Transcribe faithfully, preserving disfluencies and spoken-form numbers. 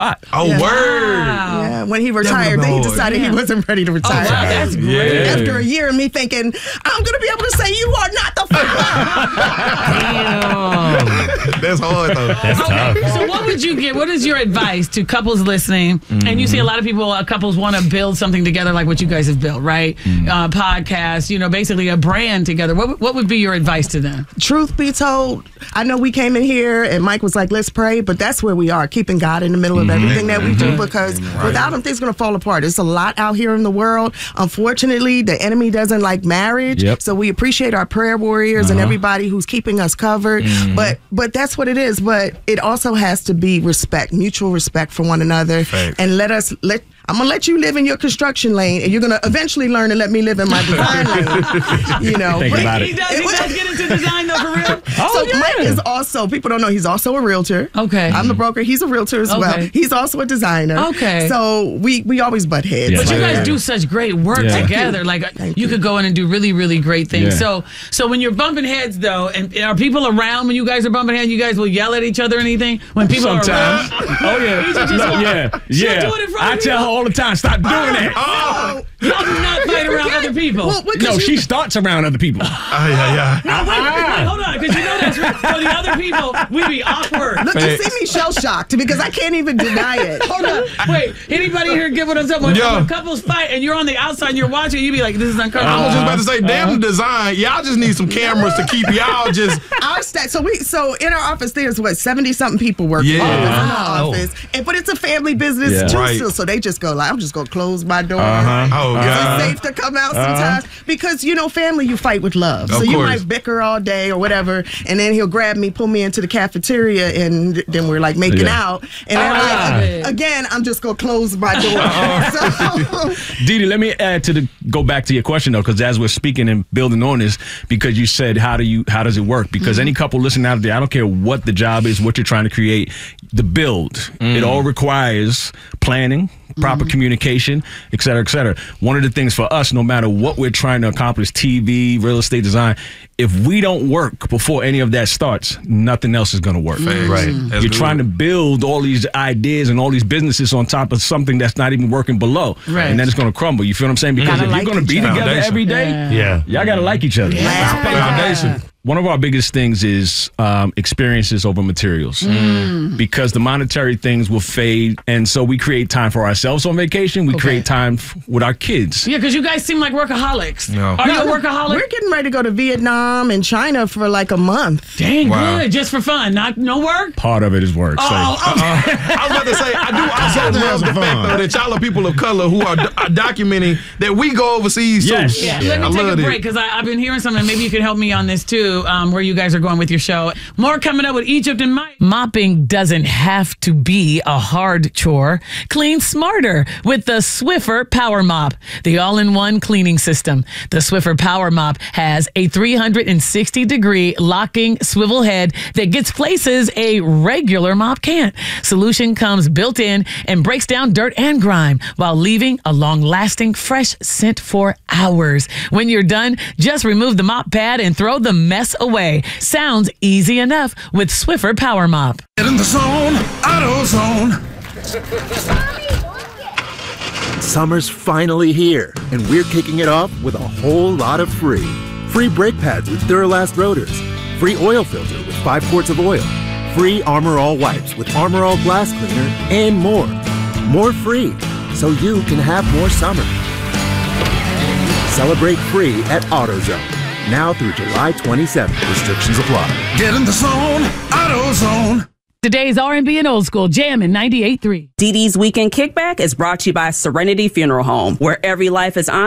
spot. Oh, yeah. word. Wow. Yeah, when he retired, then he decided yeah. he wasn't ready to retire. Oh, wow, that's great. Yeah. After a year of me thinking, I'm going to be able to say, you are not the father. Damn. That's hard, though. That's okay, tough. so what would you give? What is your advice to couples listening? Mm-hmm. And you see a lot of people, uh, couples want to build something together like what you guys have built, right? Mm-hmm. Uh, podcast, you know, basically a brand together. What, what would be your advice to them? Truth be told, I know we came in here and Mike was like, let's pray, but that's where we are, keeping God in the middle of mm-hmm. everything that we do, because right. without him, things are going to fall apart. There's a lot out here in the world. Unfortunately, the enemy doesn't like marriage, yep. so we appreciate our prayer warriors uh-huh. and everybody who's keeping us covered, mm-hmm. but but that's what it is. But it also has to be respect, mutual respect for one another, Fact. and let us, let I'm going to let you live in your construction lane, and you're going to eventually learn to let me live in my design lane. You know, Think about it. He does, he does get into design, though, for real? Oh, so yeah. Mike is also, people don't know, he's also a realtor. Okay. I'm the broker. He's a realtor as okay. well. He's also a designer. Okay. So we, we always butt heads. Yeah. But you guys yeah. do such great work yeah. together. Like, Thank you, you could go in and do really, really great things. Yeah. So so when you're bumping heads, though, and are people around when you guys are bumping heads, you guys will yell at each other or anything? When people Sometimes. are around? Oh, yeah. No, yeah. Yeah. Do it in front I of tell her all the time, stop doing that. Oh. Y'all do not fight around other people. Well, no, she starts around other people. Oh, yeah, yeah. No, wait, wait, wait, hold on, because you know that's right. For the other people, we be awkward. Look, you see me shell-shocked because I can't even deny it. Hold on. Wait, anybody here get what I'm saying? When, when couples fight and you're on the outside and you're watching, you be like, this is uncomfortable. I was just about to say, damn uh-huh. design. Y'all just need some cameras to keep y'all just... Our stat, so we, so in our office, there's what, seventy-something people working yeah. in our wow. office. And, but it's a family business, yeah. too, right. still. So they just go like, I'm just going to close my door. Uh-huh. Oh, Is God. it safe to come out sometimes? Uh-huh. Because, you know, family, you fight with love. Of so you course. might bicker all day or whatever, and then he'll grab me, pull me into the cafeteria, and then we're like making yeah. out. And then ah. like, again, I'm just going to close my door. so, Didi, let me add to the, go back to your question, though, because as we're speaking and building on this, because you said, how do you, how does it work? Because mm-hmm. any couple listening out there, I don't care what the job is, what you're trying to create, the build, mm. it all requires planning, proper mm-hmm. communication, et cetera, et cetera. One of the things for us, no matter what we're trying to accomplish, T V, real estate design, if we don't work before any of that starts, nothing else is going to work. Mm-hmm. Right. That's You're good. trying to build all these ideas and all these businesses on top of something that's not even working below. Right. And then it's going to crumble. You feel what I'm saying? Because Gotta if like you're going to be each together other. every day, Yeah. y'all got to like each other. Yeah. Foundation. One of our biggest things is um, experiences over materials, mm. because the monetary things will fade, and so we create time for ourselves on vacation. We okay. create time f- with our kids. Yeah, because you guys seem like workaholics. No. Are no, you a workaholic? We're getting ready to go to Vietnam and China for like a month. Dang, Wow. good. Just for fun. Not no work? Part of it is work. Oh, so. oh, Uh, I was about to say, I do also love the fact, though, that y'all are people of color who are, are documenting that we go overseas, Yes. too. Yeah. Yeah. Let me I take a love it. break because I've been hearing something. Maybe you can help me on this too, um, where you guys are going with your show. More coming up with Egypt and Mike. Mopping doesn't have to be a hard chore. Clean smarter with the Swiffer Power Mop, the all-in-one cleaning system. The Swiffer Power Mop has a three hundred sixty degree locking swivel head that gets places a regular mop can't. Solution comes built in and breaks down dirt and grime while leaving a long-lasting fresh scent for hours. When you're done, just remove the mop pad and throw the mess away. Sounds easy enough with Swiffer Power Mop. Get in the zone, AutoZone. Summer's finally here, and we're kicking it off with a whole lot of free. Free brake pads with Duralast rotors. Free oil filter with five quarts of oil. Free Armor All wipes with Armor All glass cleaner, and more. More free, so you can have more summer. Celebrate free at AutoZone. Now through July twenty-seventh. Restrictions apply. Get in the zone, AutoZone. Today's R and B and old school jamming ninety-eight point three. Didi's Weekend Kickback is brought to you by Serenity Funeral Home, where every life is honored.